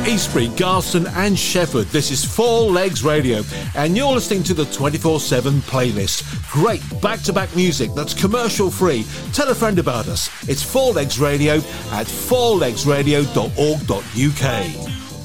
Eastbury, Garston and Shefford. This is Four Legs Radio, and you're listening to the 24/7 playlist. Great back-to-back music that's commercial-free. Tell a friend about us. It's Four Legs Radio at fourlegsradio.org.uk.